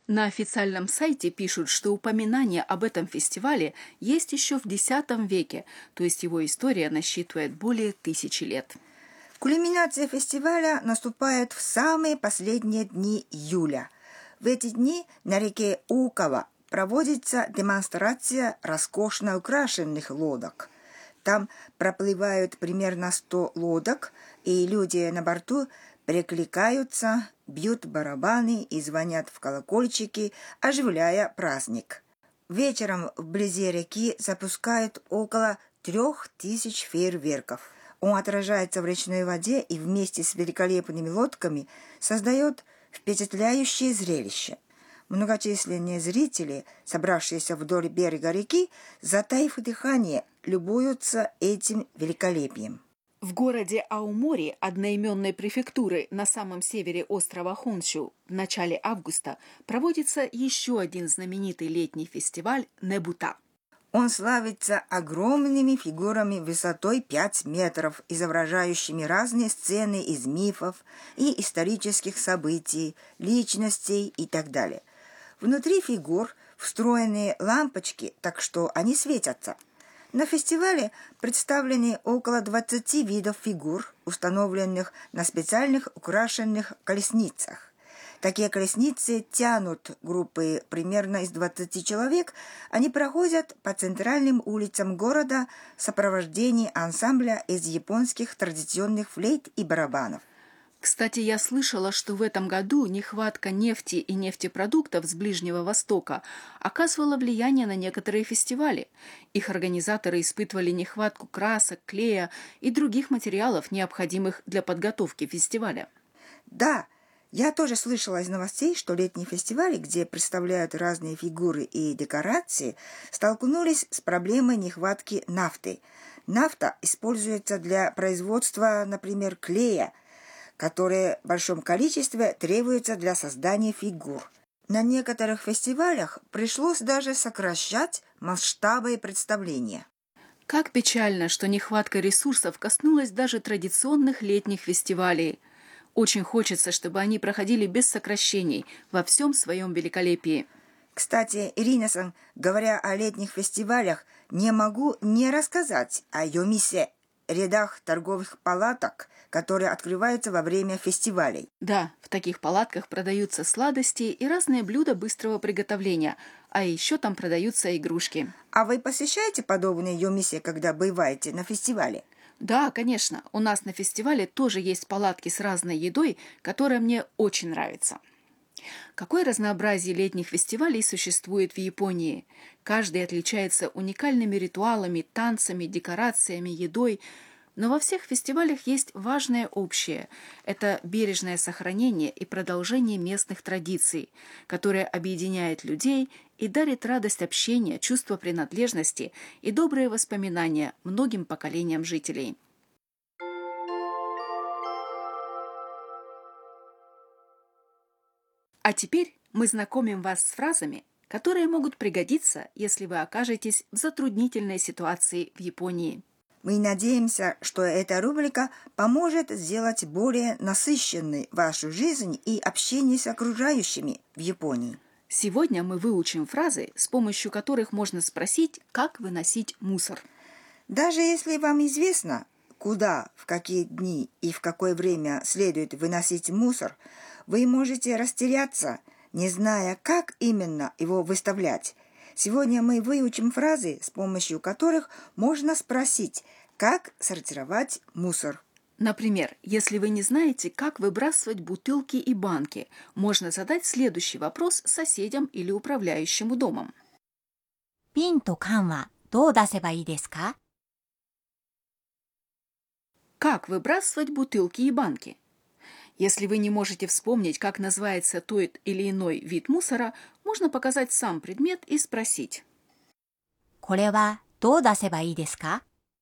На официальном сайте пишут, что упоминание об этом фестивале есть еще в X веке, то есть его история насчитывает более 1000 лет. Кульминация фестиваля наступает в самые последние дни июля. В эти дни на реке Укава проводится демонстрация роскошно украшенных лодок. Там проплывают примерно 100 лодок, и люди на борту перекликаются, бьют барабаны и звонят в колокольчики, оживляя праздник. Вечером вблизи реки запускают около 3000 фейерверков. Он отражается в речной воде и вместе с великолепными лодками создает впечатляющее зрелище. Многочисленные зрители, собравшиеся вдоль берега реки, затаив дыхание, любуются этим великолепием. В городе Аомори, одноименной префектуры на самом севере острова Хоншу, в начале августа проводится еще один знаменитый летний фестиваль Небута. Он славится огромными фигурами высотой 5 метров, изображающими разные сцены из мифов и исторических событий, личностей и так далее. Внутри фигур встроены лампочки, так что они светятся. На фестивале представлены около 20 видов фигур, установленных на специальных украшенных колесницах. Такие колесницы тянут группы примерно из 20 человек. Они проходят по центральным улицам города в сопровождении ансамбля из японских традиционных флейт и барабанов. Кстати, я слышала, что в этом году нехватка нефти и нефтепродуктов с Ближнего Востока оказывала влияние на некоторые фестивали. Их организаторы испытывали нехватку красок, клея и других материалов, необходимых для подготовки фестиваля. Да, я тоже слышала из новостей, что летние фестивали, где представляют разные фигуры и декорации, столкнулись с проблемой нехватки нафты. Нафта используется для производства, например, клея, которые в большом количестве требуются для создания фигур. На некоторых фестивалях пришлось даже сокращать масштабы представления. Как печально, что нехватка ресурсов коснулась даже традиционных летних фестивалей. Очень хочется, чтобы они проходили без сокращений во всем своем великолепии. Кстати, Ирина-сан, говоря о летних фестивалях, не могу не рассказать о Йомисе, рядах торговых палаток, которые открываются во время фестивалей. Да, в таких палатках продаются сладости и разные блюда быстрого приготовления, а еще там продаются игрушки. А вы посещаете подобные Йомисе, когда бываете на фестивале? Да, конечно. У нас на фестивале тоже есть палатки с разной едой, которая мне очень нравится. Какое разнообразие летних фестивалей существует в Японии. Каждый отличается уникальными ритуалами, танцами, декорациями, едой. Но во всех фестивалях есть важное общее – это бережное сохранение и продолжение местных традиций, которое объединяет людей и дарит радость общения, чувство принадлежности и добрые воспоминания многим поколениям жителей. А теперь мы знакомим вас с фразами, которые могут пригодиться, если вы окажетесь в затруднительной ситуации в Японии. Мы надеемся, что эта рубрика поможет сделать более насыщенной вашу жизнь и общение с окружающими в Японии. Сегодня мы выучим фразы, с помощью которых можно спросить, как выносить мусор. Даже если вам известно, куда, в какие дни и в какое время следует выносить мусор, вы можете растеряться, не зная, как именно его выставлять. Сегодня мы выучим фразы, с помощью которых можно спросить, как сортировать мусор. Например, если вы не знаете, как выбрасывать бутылки и банки, можно задать следующий вопрос соседям или управляющему домом. 瓶と缶はどう出せばいいですか? Как выбрасывать бутылки и банки? Если вы не можете вспомнить, как называется тот или иной вид мусора, можно показать сам предмет и спросить. これはどう出せばいいですか?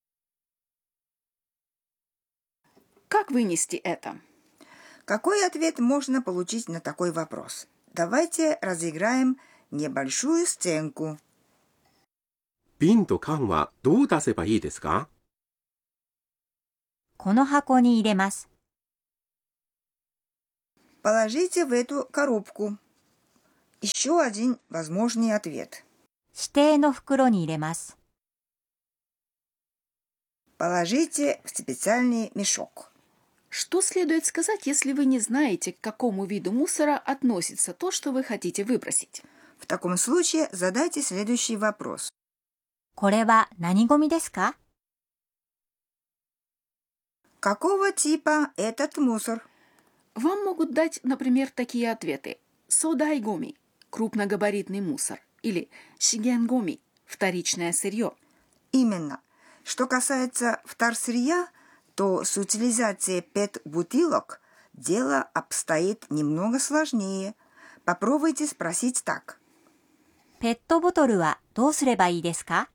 Как вынести это? Какой ответ можно получить на такой вопрос? Давайте разыграем небольшую сценку. 瓶と缶はどう出せばいいですか? この箱に入れます. Положите в эту коробку. Еще один возможный ответ. 指定の袋に入れます。 Положите в специальный мешок. Что следует сказать, если вы не знаете, к какому виду мусора относится то, что вы хотите выбросить? В таком случае задайте следующий вопрос. これは何ゴミですか？ Какого типа этот мусор? Вам могут дать, например, такие ответы. Содайгоми – крупногабаритный мусор. Или шигенгоми – вторичное сырье. Именно. Что касается вторсырья, то с утилизацией ПЭТ-бутылок дело обстоит немного сложнее. Попробуйте спросить так. ペットボトルはどうすればいいですか？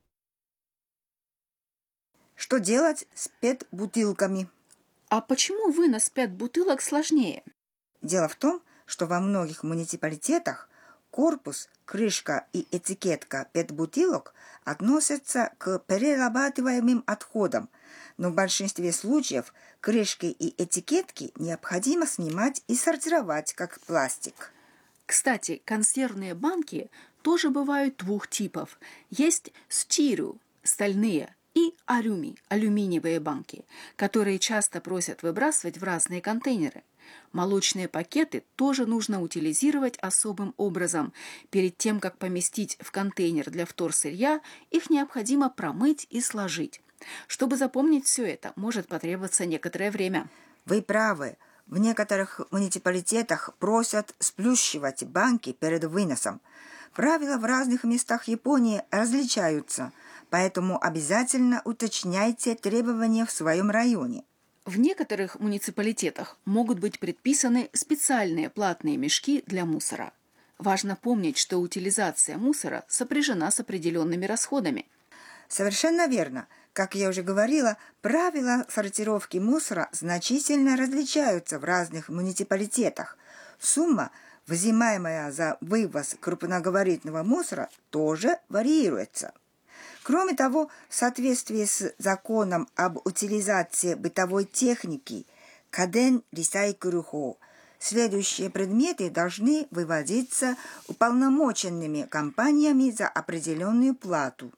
Что делать с ПЭТ-бутылками? А почему вынос 5 бутылок сложнее? Дело в том, что во многих муниципалитетах корпус, крышка и этикетка ПЭТ-бутылок относятся к перерабатываемым отходам, но в большинстве случаев крышки и этикетки необходимо снимать и сортировать как пластик. Кстати, консервные банки тоже бывают двух типов. Есть стиру – стальные, и арюми – алюминиевые банки, которые часто просят выбрасывать в разные контейнеры. Молочные пакеты тоже нужно утилизировать особым образом. Перед тем, как поместить в контейнер для вторсырья, их необходимо промыть и сложить. Чтобы запомнить все это, может потребоваться некоторое время. Вы правы. В некоторых муниципалитетах просят сплющивать банки перед выносом. Правила в разных местах Японии различаются, поэтому обязательно уточняйте требования в своем районе. В некоторых муниципалитетах могут быть предписаны специальные платные мешки для мусора. Важно помнить, что утилизация мусора сопряжена с определенными расходами. Совершенно верно. Как я уже говорила, правила сортировки мусора значительно различаются в разных муниципалитетах. Сумма, взимаемая за вывоз крупногабаритного мусора, тоже варьируется. Кроме того, в соответствии с законом об утилизации бытовой техники Каден Рисайкурухо, следующие предметы должны выводиться уполномоченными компаниями за определенную плату.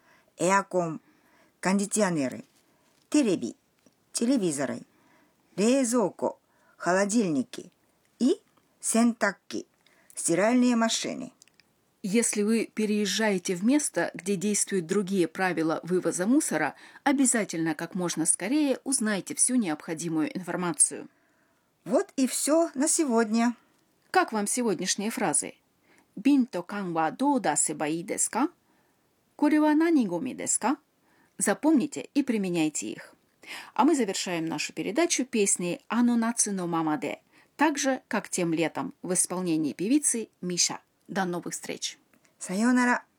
Эакон, кондиционеры, тереби, телевизоры, резоко, холодильники и сентакки, стиральные машины. Если вы переезжаете в место, где действуют другие правила вывоза мусора, обязательно как можно скорее узнайте всю необходимую информацию. Вот и все на сегодня. Как вам сегодняшние фразы? Бинто кан ва до дасеба ii desu ka? Коре ва нани гоми desu ka? Запомните и применяйте их. А мы завершаем нашу передачу песней «Ано нацу но мамаде», так же, как тем летом, в исполнении певицы Миша. До новых встреч! Сайонара.